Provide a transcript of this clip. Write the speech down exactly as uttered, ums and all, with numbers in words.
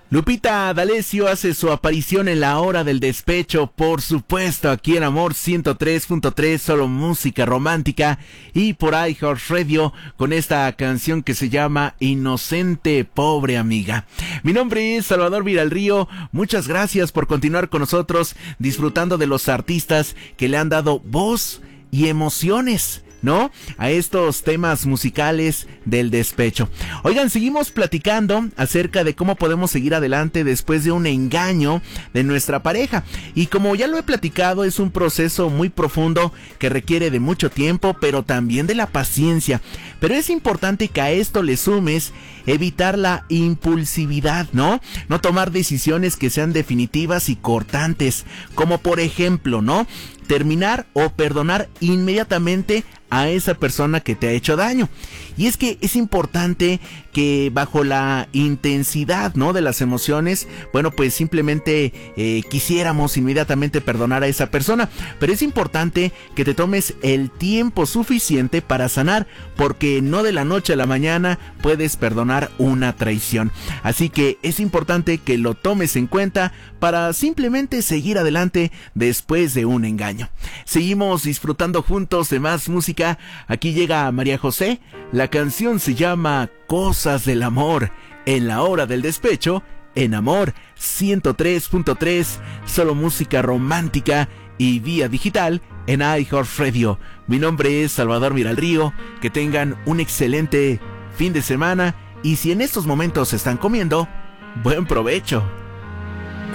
Lupita D'Alessio hace su aparición en la hora del despecho, por supuesto, aquí en Amor ciento tres punto tres, solo música romántica, y por iHeartRadio con esta canción que se llama Inocente Pobre Amiga. Mi nombre es Salvador Viralrío, muchas gracias por continuar con nosotros disfrutando de los artistas que le han dado voz y emociones, ¿no?, a estos temas musicales del despecho. Oigan, seguimos platicando acerca de cómo podemos seguir adelante después de un engaño de nuestra pareja. Y como ya lo he platicado, es un proceso muy profundo que requiere de mucho tiempo, pero también de la paciencia. Pero es importante que a esto le sumes evitar la impulsividad, ¿no? No tomar decisiones que sean definitivas y cortantes, como por ejemplo, ¿no?, terminar o perdonar inmediatamente a esa persona que te ha hecho daño. Y es que es importante que bajo la intensidad, ¿no?, de las emociones, bueno, pues simplemente eh, quisiéramos inmediatamente perdonar a esa persona, pero es importante que te tomes el tiempo suficiente para sanar, porque no de la noche a la mañana puedes perdonar una traición. Así que es importante que lo tomes en cuenta para simplemente seguir adelante después de un engaño. Seguimos disfrutando juntos de más música. Aquí llega María José. La canción se llama Cosas del Amor, en la hora del despecho, en Amor ciento tres punto tres, solo música romántica y vía digital en iHeartRadio. Mi nombre es Salvador Viralrío. Que tengan un excelente fin de semana, y si en estos momentos están comiendo, buen provecho.